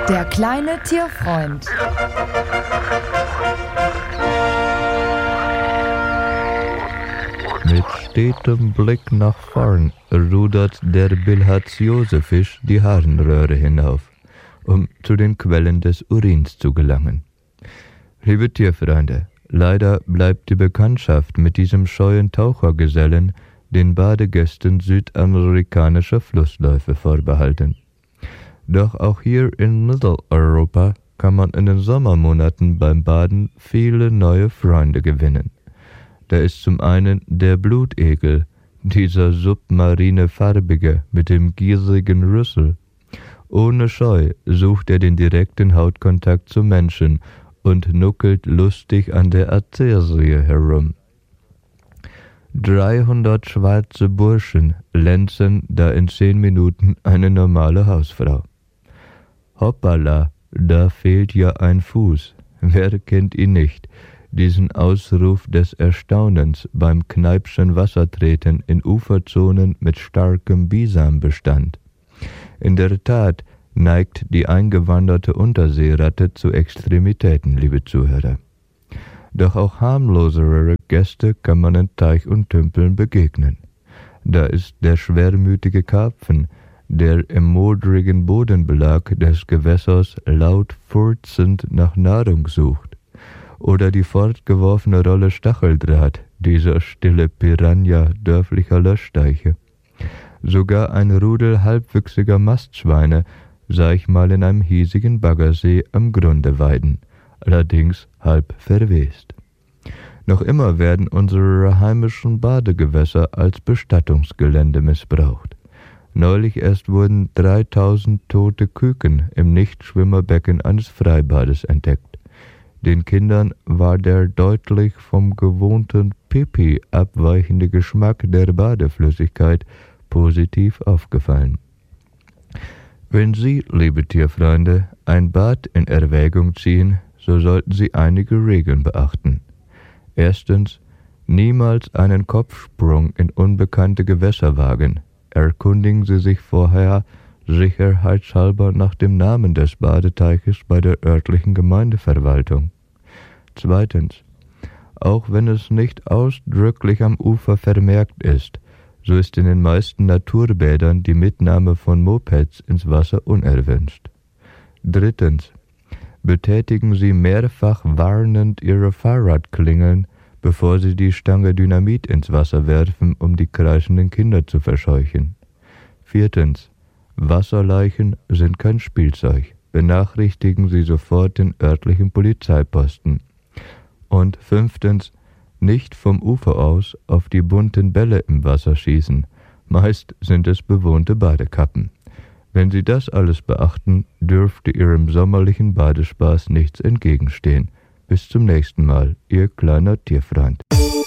Der kleine Tierfreund. Mit stetem Blick nach vorn rudert der Bilharziose-Fisch die Harnröhre hinauf, um zu den Quellen des Urins zu gelangen. Liebe Tierfreunde, leider bleibt die Bekanntschaft mit diesem scheuen Tauchergesellen den Badegästen südamerikanischer Flussläufe vorbehalten. Doch auch hier in Mitteleuropa kann man in den Sommermonaten beim Baden viele neue Freunde gewinnen. Da ist zum einen der Blutegel, dieser submarine Farbige mit dem gierigen Rüssel. Ohne Scheu sucht er den direkten Hautkontakt zu Menschen und nuckelt lustig an der Arterie herum. 300 schwarze Burschen lenzen da in 10 Minuten eine normale Hausfrau. Hoppala, da fehlt ja ein Fuß. Wer kennt ihn nicht? Diesen Ausruf des Erstaunens beim Kneipschen Wassertreten in Uferzonen mit starkem Bisambestand. In der Tat neigt die eingewanderte Unterseeratte zu Extremitäten, liebe Zuhörer. Doch auch harmlosere Gäste kann man in Teich und Tümpeln begegnen. Da ist der schwermütige Karpfen, der im modrigen Bodenbelag des Gewässers laut furzend nach Nahrung sucht. Oder die fortgeworfene Rolle Stacheldraht, dieser stille Piranha dörflicher Löschteiche. Sogar ein Rudel halbwüchsiger Mastschweine sah ich mal in einem hiesigen Baggersee am Grunde weiden, allerdings halb verwest. Noch immer werden unsere heimischen Badegewässer als Bestattungsgelände missbraucht. Neulich erst wurden 3000 tote Küken im Nichtschwimmerbecken eines Freibades entdeckt. Den Kindern war der deutlich vom gewohnten Pipi abweichende Geschmack der Badeflüssigkeit positiv aufgefallen. Wenn Sie, liebe Tierfreunde, ein Bad in Erwägung ziehen, so sollten Sie einige Regeln beachten. Erstens, niemals einen Kopfsprung in unbekannte Gewässer wagen. Erkundigen Sie sich vorher sicherheitshalber nach dem Namen des Badeteiches bei der örtlichen Gemeindeverwaltung. Zweitens, auch wenn es nicht ausdrücklich am Ufer vermerkt ist, so ist in den meisten Naturbädern die Mitnahme von Mopeds ins Wasser unerwünscht. Drittens, betätigen Sie mehrfach warnend Ihre Fahrradklingeln, bevor Sie die Stange Dynamit ins Wasser werfen, um die kreischenden Kinder zu verscheuchen. Viertens, Wasserleichen sind kein Spielzeug. Benachrichtigen Sie sofort den örtlichen Polizeiposten. Und fünftens, nicht vom Ufer aus auf die bunten Bälle im Wasser schießen. Meist sind es bewohnte Badekappen. Wenn Sie das alles beachten, dürfte Ihrem sommerlichen Badespaß nichts entgegenstehen. Bis zum nächsten Mal, Ihr kleiner Tierfreund.